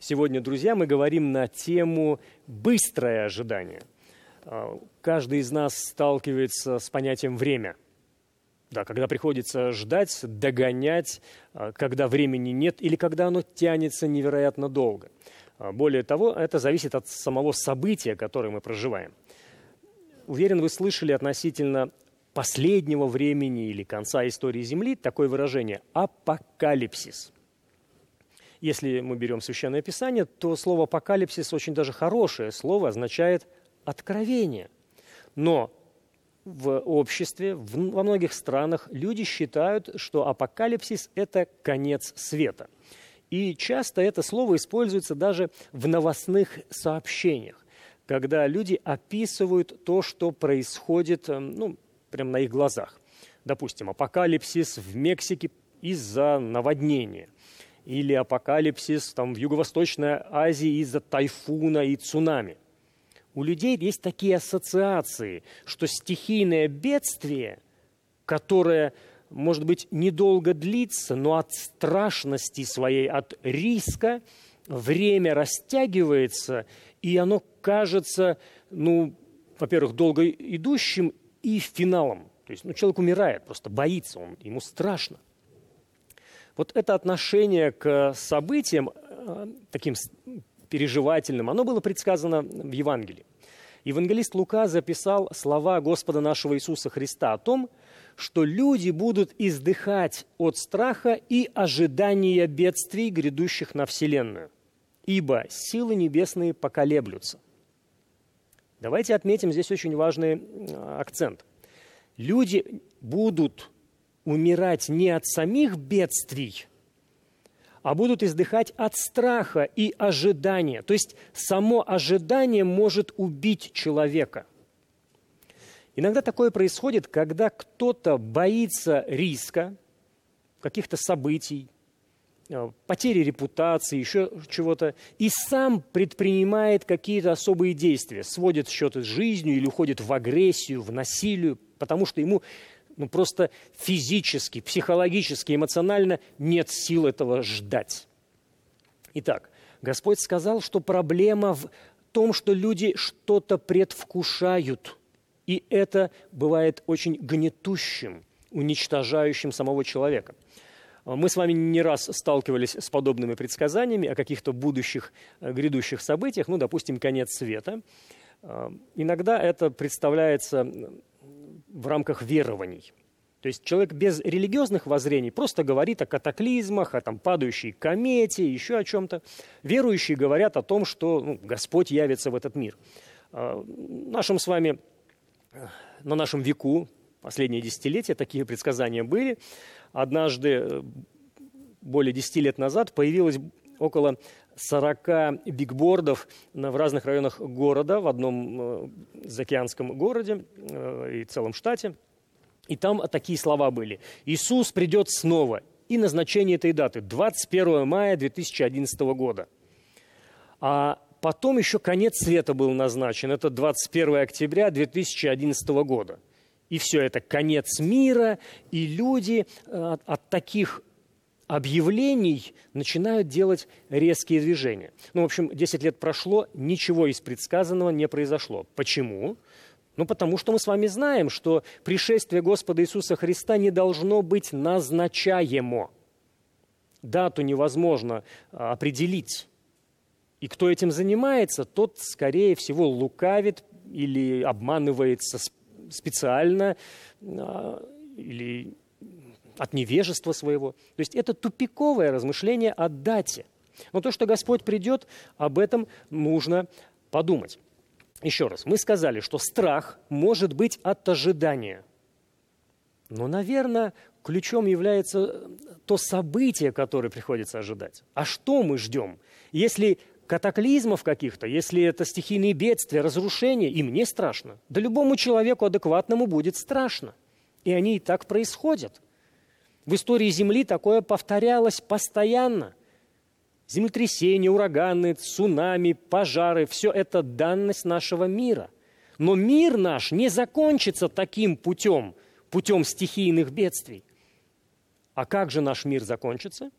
Сегодня, друзья, мы говорим на тему «быстрое ожидание». Каждый из нас сталкивается с понятием «время». Да, когда приходится ждать, догонять, когда времени нет или когда оно тянется невероятно долго. Более того, это зависит от самого события, которое мы проживаем. Уверен, вы слышали относительно последнего времени или конца истории Земли такое выражение «апокалипсис». Если мы берем Священное Писание, то слово «апокалипсис» очень даже хорошее слово, означает «откровение». Но в обществе, во многих странах люди считают, что апокалипсис – это конец света. И часто это слово используется даже в новостных сообщениях, когда люди описывают то, что происходит, прямо на их глазах. Допустим, апокалипсис в Мексике из-за наводнения. Или апокалипсис в Юго-Восточной Азии из-за тайфуна и цунами. У людей есть такие ассоциации, что стихийное бедствие, которое, может быть, недолго длится, но от страшности своей, от риска, время растягивается, и оно кажется, во-первых, долго идущим и финалом. То есть человек умирает, просто боится, ему страшно. Вот это отношение к событиям, таким переживательным, оно было предсказано в Евангелии. Евангелист Лука записал слова Господа нашего Иисуса Христа о том, что люди будут издыхать от страха и ожидания бедствий, грядущих на вселенную, ибо силы небесные поколеблются. Давайте отметим здесь очень важный акцент. Люди будут умирать не от самих бедствий, а будут издыхать от страха и ожидания. То есть само ожидание может убить человека. Иногда такое происходит, когда кто-то боится риска, каких-то событий, потери репутации, еще чего-то, и сам предпринимает какие-то особые действия, сводит счеты с жизнью или уходит в агрессию, в насилие, потому что ему просто физически, психологически, эмоционально нет сил этого ждать. Итак, Господь сказал, что проблема в том, что люди что-то предвкушают, и это бывает очень гнетущим, уничтожающим самого человека. Мы с вами не раз сталкивались с подобными предсказаниями о каких-то будущих, грядущих событиях, допустим, конец света. Иногда это представляется в рамках верований. То есть человек без религиозных воззрений просто говорит о катаклизмах, о падающей комете, еще о чем-то. Верующие говорят о том, что Господь явится в этот мир. На нашем веку, последние десятилетия, такие предсказания были. Однажды, более 10 лет назад, появилось около 40 бигбордов в разных районах города, в одном заокеанском городе и целом штате. И там такие слова были. «Иисус придет снова». И назначение этой даты – 21 мая 2011 года. А потом еще конец света был назначен. Это 21 октября 2011 года. И все это конец мира, и люди от таких объявлений начинают делать резкие движения. В общем, 10 лет прошло, ничего из предсказанного не произошло. Почему? Потому что мы с вами знаем, что пришествие Господа Иисуса Христа не должно быть назначаемо. Дату невозможно определить. И кто этим занимается, тот, скорее всего, лукавит или обманывается специально, или от невежества своего. То есть это тупиковое размышление о дате. Но то, что Господь придет, об этом нужно подумать. Еще раз, мы сказали, что страх может быть от ожидания. Но, наверное, ключом является то событие, которое приходится ожидать. А что мы ждем? Если катаклизмов каких-то, если это стихийные бедствия, разрушения, им не страшно. Да любому человеку адекватному будет страшно. И они и так происходят. В истории Земли такое повторялось постоянно. Землетрясения, ураганы, цунами, пожары – все это данность нашего мира. Но мир наш не закончится таким путем стихийных бедствий. А как же наш мир закончится?